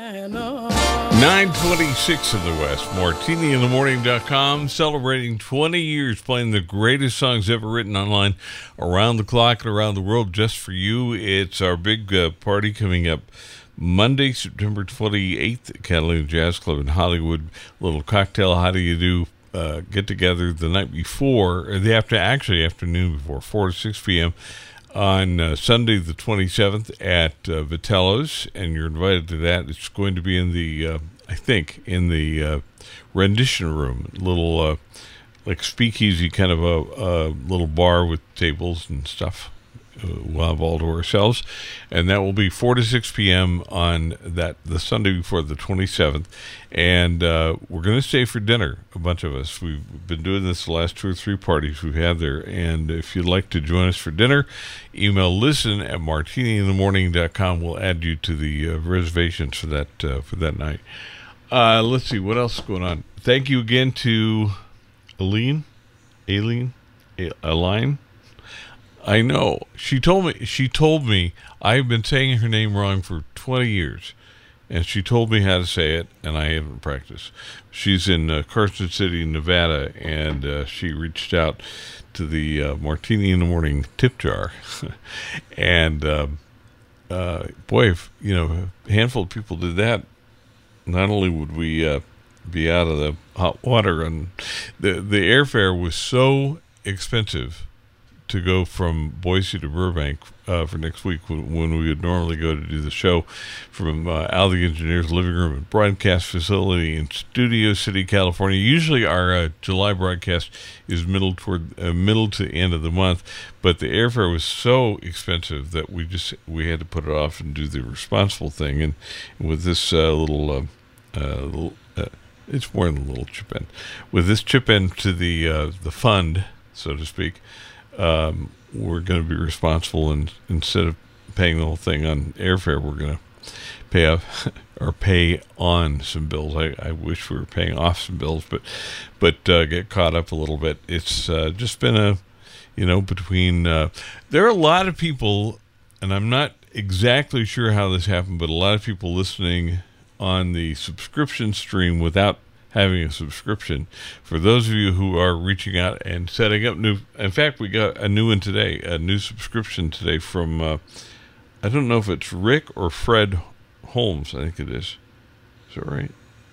9:26 in the West. MartiniInTheMorning.com, celebrating 20 years playing the greatest songs ever written online around the clock and around the world just for you. It's our big party coming up Monday, September 28th at Catalina Jazz Club in Hollywood. Little cocktail, how do you do? Get together the night before, or the afternoon before, 4 to 6 p.m. on Sunday the 27th at Vitello's, and you're invited to that. It's going to be in the, I think, in the rendition room, little like speakeasy kind of a little bar with tables and stuff. We'll have all to ourselves, and that will be 4 to 6 p.m. on the Sunday before the 27th, and we're going to stay for dinner, a bunch of us. We've been doing this the last 2 or 3 parties we've had there, and if you'd like to join us for dinner, email listen@martiniinthemorning.com. We'll add you to the reservations for that night. Let's see, what else is going on? Thank you again to Aline. I know. She told me I've been saying her name wrong for 20 years, and she told me how to say it, and I haven't practiced. She's in Carson City, Nevada, and she reached out to the Martini in the Morning tip jar. And boy, if a handful of people did that, not only would we be out of the hot water, and the airfare was so expensive to go from Boise to Burbank for next week, when we would normally go to do the show from Al the Engineer's living room and broadcast facility in Studio City, California. Usually our July broadcast is middle to end of the month, but the airfare was so expensive that we had to put it off and do the responsible thing. And with this it's more than a little chip in. With this chip in to the fund, so to speak, we're going to be responsible, and instead of paying the whole thing on airfare, we're going to pay off or pay on some bills. I wish we were paying off some bills, but get caught up a little bit. It's just been between there are a lot of people, and I'm not exactly sure how this happened, but a lot of people listening on the subscription stream without having a subscription. For those of you who are reaching out and setting up in fact, we got a new one today, a new subscription today from, I don't know if it's Rick or Fred Holmes, I think it is. Is that right?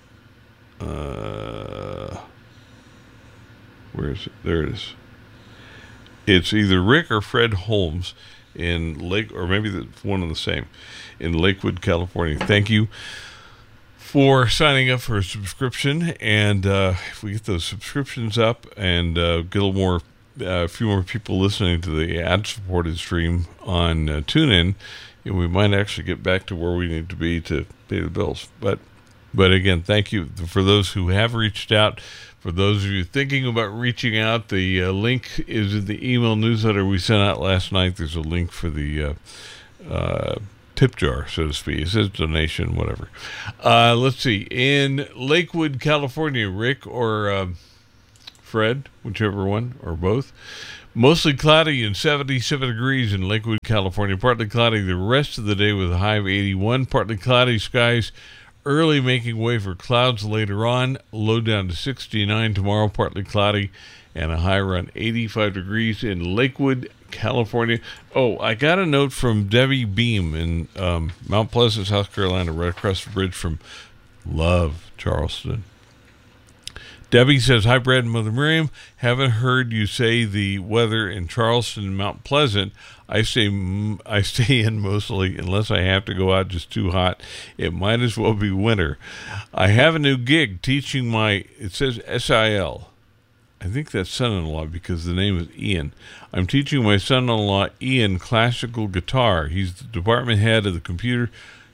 Where is it? There it is. It's either Rick or Fred Holmes in or maybe one and the same, in Lakewood, California. Thank you for signing up for a subscription, and if we get those subscriptions up and get a few more people listening to the ad-supported stream on TuneIn, we might actually get back to where we need to be to pay the bills. But again, thank you for those who have reached out. For those of you thinking about reaching out, the link is in the email newsletter we sent out last night. There's a link for the tip jar, so to speak. It says donation, whatever. Let's see. In Lakewood, California, Rick or Fred, whichever one, or both. Mostly cloudy and 77 degrees in Lakewood, California. Partly cloudy the rest of the day with a high of 81. Partly cloudy skies early, making way for clouds later on. Low down to 69 tomorrow. Partly cloudy and a high around 85 degrees in Lakewood, California. Oh, I got a note from Debbie Beam in Mount Pleasant, South Carolina, right across the bridge from Love, Charleston. Debbie says, "Hi, Brad and Mother Miriam. Haven't heard you say the weather in Charleston and Mount Pleasant. I stay in mostly unless I have to go out, just too hot. It might as well be winter. I have a new gig teaching it says SIL. I think that's son-in-law because the name is Ian. I'm teaching my son-in-law Ian classical guitar. He's the department head of the computer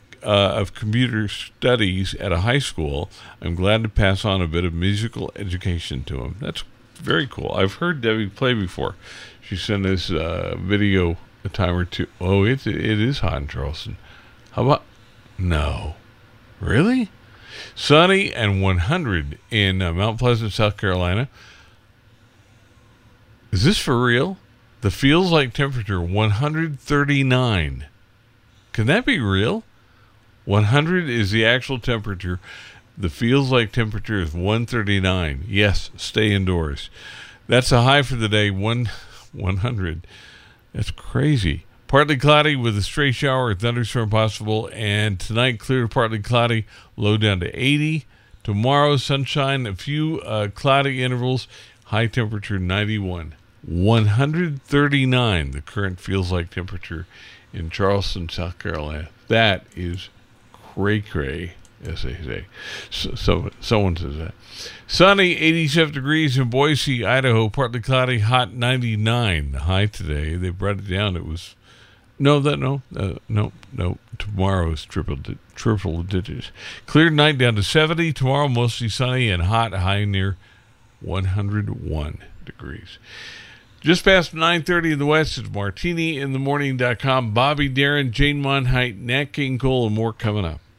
studies at a high school. I'm glad to pass on a bit of musical education to him." That's very cool. I've heard Debbie play before. She sent us video a time or two. Oh, it is hot in Charleston. How about? No. Really? Sunny and 100 in Mount Pleasant, South Carolina. Is this for real? The feels like temperature 139. Can that be real? 100 is the actual temperature. The feels like temperature is 139. Yes, stay indoors. That's a high for the day, 100. That's crazy. Partly cloudy with a stray shower or thunderstorm possible. And tonight, clear to partly cloudy, low down to 80. Tomorrow, sunshine, a few cloudy intervals, high temperature 91. 139, the current feels like temperature in Charleston, South Carolina. That is cray-cray, as they say. So someone says that. Sunny, 87 degrees in Boise, Idaho. Partly cloudy, hot 99. The high today, they brought it down. It was no. Tomorrow is triple digits. Clear night down to 70. Tomorrow mostly sunny and hot, high near 101 degrees. Just past 9:30 in the west, it's martiniinthemorning.com. Bobby Darin, Jane Monheit, Nat King Cole, and more coming up.